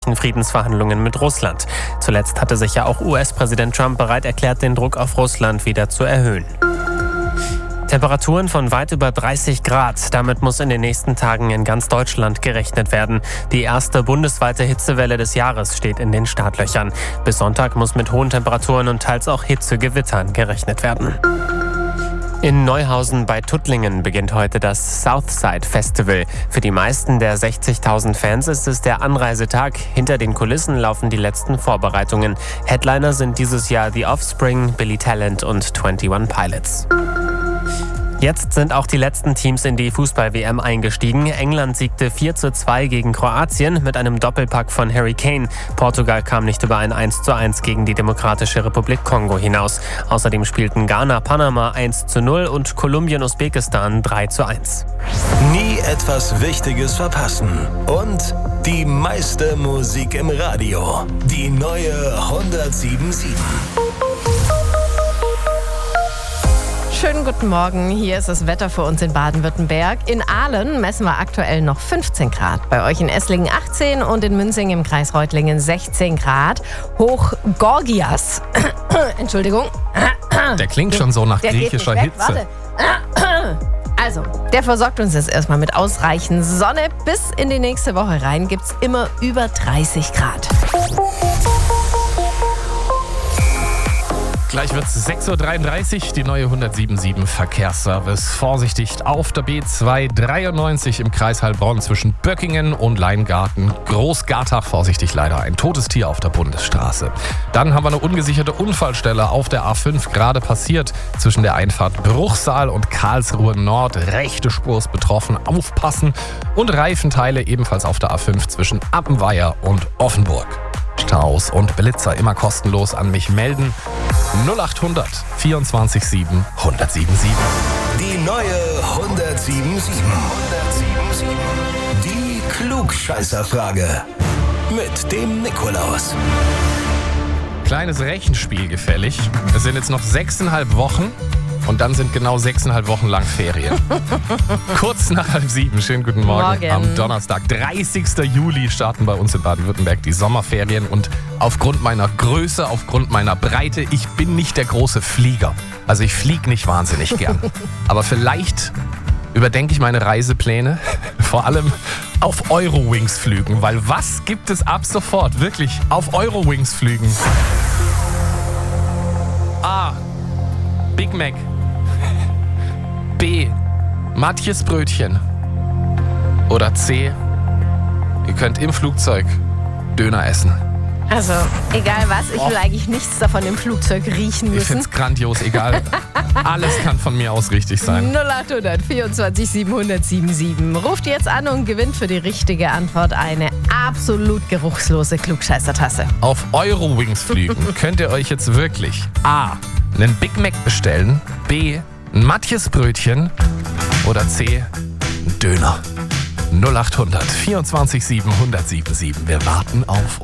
möglichen Friedensverhandlungen mit Russland. Zuletzt hatte sich ja auch US-Präsident Trump bereit erklärt, den Druck auf Russland wieder zu erhöhen. Temperaturen von weit über 30 Grad. Damit muss in den nächsten Tagen in ganz Deutschland gerechnet werden. Die erste bundesweite Hitzewelle des Jahres steht in den Startlöchern. Bis Sonntag muss mit hohen Temperaturen und teils auch Hitzegewittern gerechnet werden. In Neuhausen bei Tuttlingen beginnt heute das Southside Festival. Für die meisten der 60.000 Fans ist es der Anreisetag. Hinter den Kulissen laufen die letzten Vorbereitungen. Headliner sind dieses Jahr The Offspring, Billy Talent und 21 Pilots. Jetzt sind auch die letzten Teams in die Fußball-WM eingestiegen. England siegte 4:2 gegen Kroatien mit einem Doppelpack von Harry Kane. Portugal kam nicht über ein 1:1 gegen die Demokratische Republik Kongo hinaus. Außerdem spielten Ghana Panama 1:0 und Kolumbien Usbekistan 3:1. Nie etwas Wichtiges verpassen. Und die meiste Musik im Radio. Die neue 107.7. Schönen guten Morgen, hier ist das Wetter für uns in Baden-Württemberg. In Aalen messen wir aktuell noch 15 Grad. Bei euch in Esslingen 18 und in Münzing im Kreis Reutlingen 16 Grad. Hoch Gorgias. Entschuldigung. Der klingt schon so nach griechischer Hitze. Warte. Also, der versorgt uns jetzt erstmal mit ausreichend Sonne. Bis in die nächste Woche rein gibt's immer über 30 Grad. Gleich wird es 6.33 Uhr, die neue 107.7 Verkehrsservice. Vorsichtig auf der B293 im Kreis Heilbronn zwischen Böckingen und Leingarten. Großgartach, vorsichtig leider, ein totes Tier auf der Bundesstraße. Dann haben wir eine ungesicherte Unfallstelle auf der A5 gerade passiert. Zwischen der Einfahrt Bruchsal und Karlsruhe Nord. Rechte Spur ist betroffen, aufpassen. Und Reifenteile ebenfalls auf der A5 zwischen Appenweier und Offenburg. Staus und Blitzer immer kostenlos an mich melden. 0800 24 7 1077. Die neue 107.7. Die Klugscheißerfrage. Mit dem Nikolaus. Kleines Rechenspiel gefällig. Es sind jetzt noch 6,5 Wochen. Und dann sind genau 6,5 Wochen lang Ferien. Kurz nach 6:30. Schönen guten Morgen. Am Donnerstag, 30. Juli, starten bei uns in Baden-Württemberg die Sommerferien. Und aufgrund meiner Größe, aufgrund meiner Breite, ich bin nicht der große Flieger. Also ich fliege nicht wahnsinnig gern. Aber vielleicht überdenke ich meine Reisepläne. Vor allem auf Eurowings-Flügen. Weil was gibt es ab sofort wirklich auf Eurowings-Flügen? A. Big Mac. B. Matjes Brötchen. Oder C. Ihr könnt im Flugzeug Döner essen. Also, egal was, ich will eigentlich nichts davon im Flugzeug riechen müssen. Ich find's grandios, egal. Alles kann von mir aus richtig sein. 0800 24 777. Ruft jetzt an und gewinnt für die richtige Antwort eine absolut geruchslose Klugscheißertasse. Auf Eurowings-Flügen könnt ihr euch jetzt wirklich A. einen Big Mac bestellen, B. ein Matjes Brötchen oder C. ein Döner. 0800 24 7 1077. Wir warten auf